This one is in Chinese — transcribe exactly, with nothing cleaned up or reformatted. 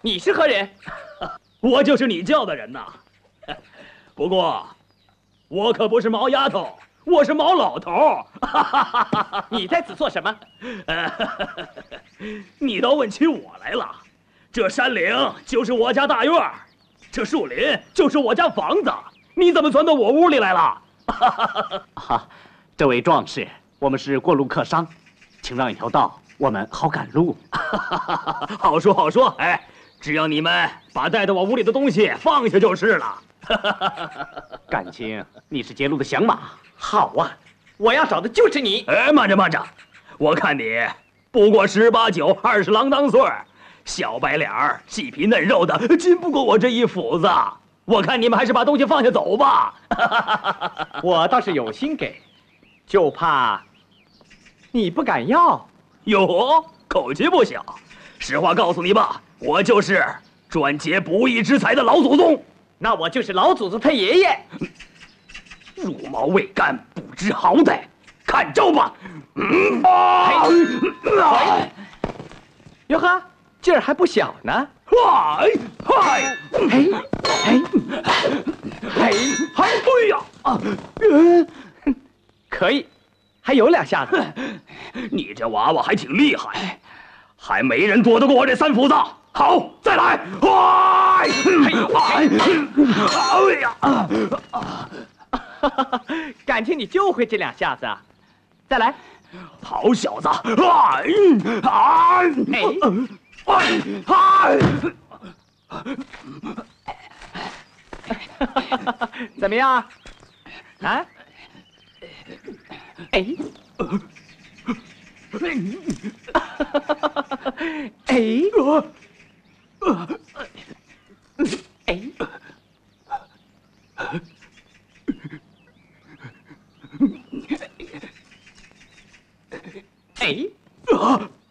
你是何人？ 我就是你叫的人呐。不过，我可不是毛丫头，我是毛老头。 你在此做什么？ 你倒问起我来了。这山岭就是我家大院，这树林就是我家房子，你怎么钻到我屋里来了？ 哈，这位壮士，我们是过路客商，请让一条道，我们好赶路。 好说好说，哎，只要你们把带到我屋里的东西放下就是了。 感情你是截路的响马。 好啊，我要找的就是你。 哎，慢着慢着，我看你不过十八九、二十郎当岁儿，小白脸儿、细皮嫩肉的，经不过我这一斧子。我看你们还是把东西放下走吧。 我倒是有心给，就怕你不敢要。 哟，口气不小。实话告诉你吧，我就是专劫不义之财的老祖宗。 那我就是老祖宗他爷爷。 茹毛未干，不知好歹，看招吧！嗯， 哎，哟呵，劲儿还不小呢。 嗨嗨， 哎哎哎嗨对呀！啊， 可以，还有两下子。 你这娃娃还挺厉害，还没人躲得过我这三斧子。好，再来！嗨，哎呀！ 感情你就会这两下子啊！再来， 好小子！哎哎哎哎！ 怎么样？啊？哎！哎！哎！哎！